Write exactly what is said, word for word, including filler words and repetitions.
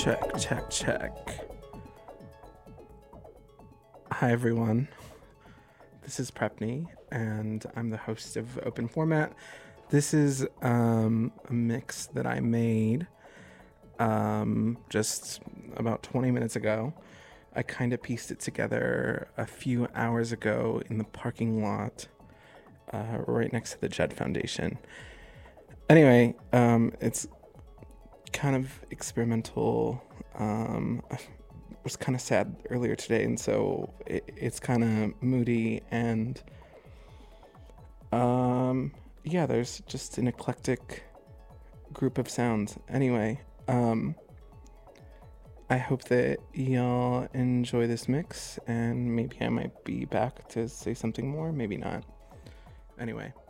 Check, check, check. Hi, everyone. This is Prepney, and I'm the host of Open Format. This is um, a mix that I made um, just about twenty minutes ago. I kind of pieced it together a few hours ago in the parking lot uh, right next to the Jed Foundation. Anyway, um, it's kind of experimental. Um, I was kind of sad earlier today, and so it, it's kind of moody, and um, yeah, there's just an eclectic group of sounds. Anyway, um, I hope that y'all enjoy this mix, and maybe I might be back to say something more, maybe not. Anyway.